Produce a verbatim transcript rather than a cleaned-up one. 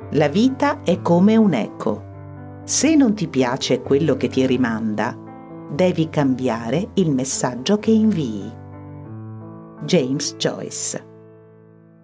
La vita è come un eco. Se non ti piace quello che ti rimanda, devi cambiare il messaggio che invii. James Joyce.